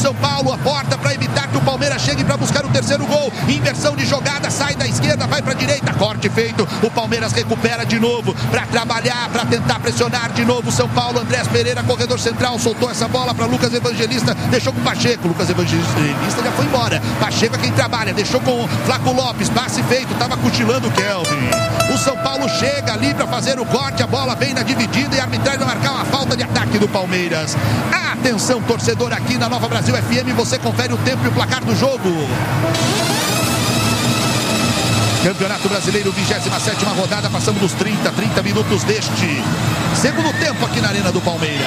São Paulo, a porta para evitar que o Palmeiras chegue para buscar o terceiro gol. Inversão de jogada, sai da esquerda, vai para a direita, corte feito. O Palmeiras recupera de novo para trabalhar, para tentar pressionar de novo o São Paulo. Andrés Pereira, corredor central, soltou essa bola para Lucas Evangelista, deixou com o Pacheco. Lucas Evangelista já foi embora. Pacheco é quem trabalha, deixou com o Flaco Lopes, passe feito, estava cochilando o Kelvin. O São Paulo chega ali para fazer o corte, a bola vem na dividida e a arbitragem vai marcar uma falta de ataque do Palmeiras. Atenção, torcedor, aqui na Nova Brasil FM, você confere o tempo e o placar do jogo. Campeonato Brasileiro, 27ª rodada, passamos dos 30 minutos deste segundo tempo aqui na Arena do Palmeiras.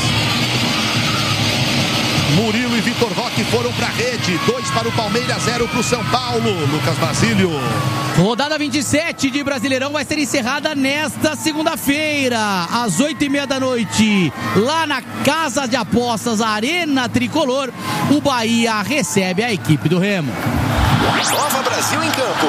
Murilo e Vitor Roque foram para a rede, 2 para o Palmeiras, 0 para o São Paulo. Lucas Basílio. Rodada 27 de Brasileirão vai ser encerrada nesta segunda-feira, às 8h30 da noite, lá na Casa de Apostas Arena Tricolor. O Bahia recebe a equipe do Remo. Nova Brasil em campo.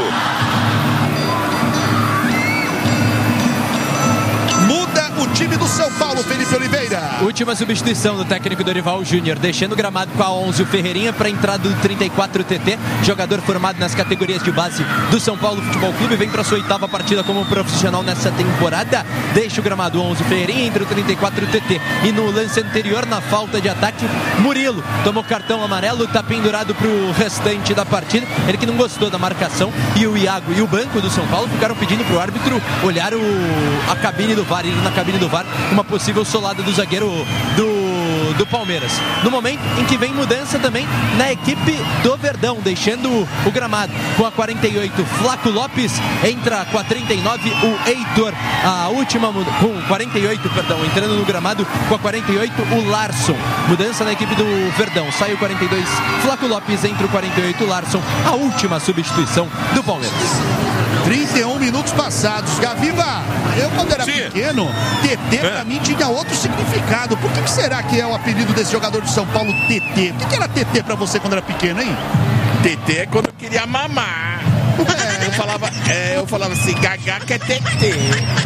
Muda o time do São Paulo, Felipe Oliveira. Última substituição do técnico Dorival Júnior, deixando o gramado com a 11 o Ferreirinha para a entrada do 34 TT, jogador formado nas categorias de base do São Paulo Futebol Clube, vem para sua 8ª partida como profissional nessa temporada, deixa o gramado 11 o Ferreirinha, entra o 34 TT, e no lance anterior, na falta de ataque, Murilo tomou cartão amarelo, tá pendurado pro restante da partida, ele que não gostou da marcação, e o Iago e o banco do São Paulo ficaram pedindo pro árbitro olhar a cabine do VAR, ir na cabine do VAR, uma possível solada do zagueiro do Palmeiras. No momento em que vem mudança também na equipe do Verdão, deixando o gramado com a 48 Flaco Lopes, entra com a 39 o Heitor, a última com 48, perdão, entrando no gramado com a 48 o Larson. Mudança na equipe do Verdão, sai o 42 Flaco Lopes, entra o 48 Larson, a última substituição do Palmeiras. 31 minutos passados. Gaviva, eu quando era pequeno, TT pra mim tinha outro significado. Por que será que é o apelido desse jogador de São Paulo, TT? O que era TT pra você quando era pequeno, hein? TT é quando eu queria mamar. Eu falava assim, Gagá que é TT.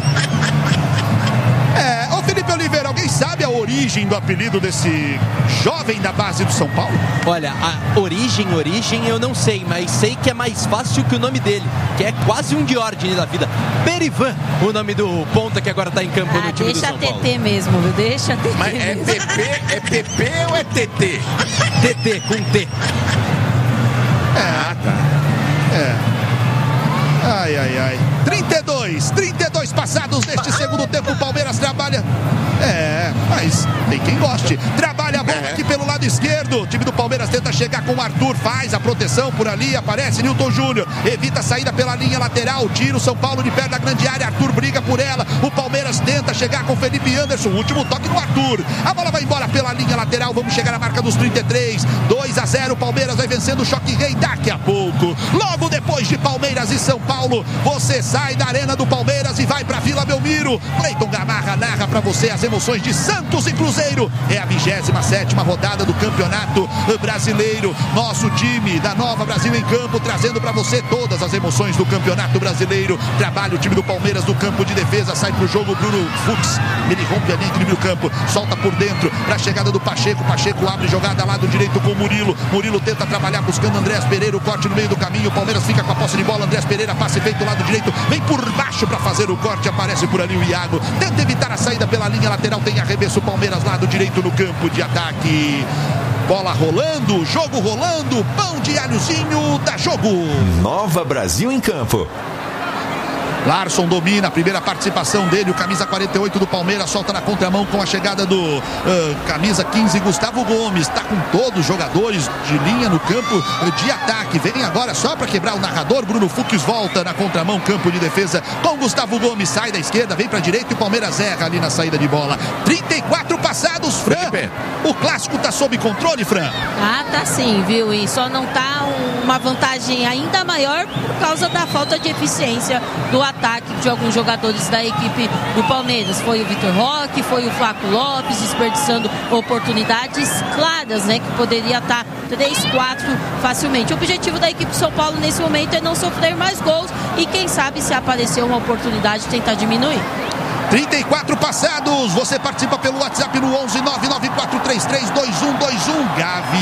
Ô Felipe Oliveira, alguém sabe a origem do apelido desse jovem da base do São Paulo? Olha, a origem eu não sei, mas sei que é mais fácil que o nome dele, que é quase um Diordine da vida. Perivan, o nome do ponta que agora tá em campo no time do São Paulo. Deixa TT mesmo, viu? Deixa TT. Mas é PP ou é TT? TT com T. Ai. 32 passados neste segundo tempo, o Palmeiras trabalha. Mas tem quem goste. Trabalha a bola aqui pelo lado esquerdo. O time do Palmeiras tenta chegar com o Arthur, faz a proteção por ali, aparece Nilton Júnior, evita a saída pela linha lateral, tira o São Paulo de perto da grande área, Arthur briga por ela, o Palmeiras tenta chegar com Felipe Anderson, último toque no Arthur, a bola vai embora pela linha lateral, vamos chegar à marca dos 33, 2-0, o Palmeiras vai vencendo o Choque Rei daqui a pouco. Logo depois de Palmeiras e São Paulo, você sai da Arena do Palmeiras e vai pra Vila Belmiro. Cleiton Gamarra narra pra você as emoções de Santos e Cruzeiro. É a 27ª rodada do Campeonato Brasileiro. Nosso time da Nova Brasil em campo, trazendo pra você todas as emoções do Campeonato Brasileiro. Trabalha o time do Palmeiras no campo de defesa, sai pro jogo Bruno Fux. Ele rompe a linha de meio campo, solta por dentro pra chegada do Pacheco. Pacheco abre jogada lado direito com o Murilo. Murilo tenta trabalhar buscando Andrés Pereira, o corte no meio do caminho. O Palmeiras fica com a posse de bola. Andrés Pereira, passe feito lado direito, vem por baixo pra fazer o corte, aparece por ali o Iago, tenta evitar a saída pela linha lateral, tem arremesso Palmeiras lado direito no campo de ataque. Bola rolando, jogo rolando, pão de alhozinho, dá jogo. Nova Brasil em campo. Larson domina, a primeira participação dele, o camisa 48 do Palmeiras solta na contramão com a chegada do camisa 15, Gustavo Gomes, está com todos os jogadores de linha no campo de ataque, vem agora só para quebrar o narrador, Bruno Fux volta na contramão, campo de defesa com Gustavo Gomes, sai da esquerda, vem para a direita e o Palmeiras erra ali na saída de bola. 34 passados, Fran, o clássico tá sob controle, Fran? Tá sim, viu, e só não tá uma vantagem ainda maior por causa da falta de eficiência do ataque de alguns jogadores da equipe do Palmeiras. Foi o Vitor Roque, foi o Flaco Lopes, desperdiçando oportunidades claras, né, que poderia estar 3-4 facilmente. O objetivo da equipe de São Paulo nesse momento é não sofrer mais gols e quem sabe se aparecer uma oportunidade tentar diminuir. 34 passados, você participa pelo WhatsApp no 11 994332121. Gavi.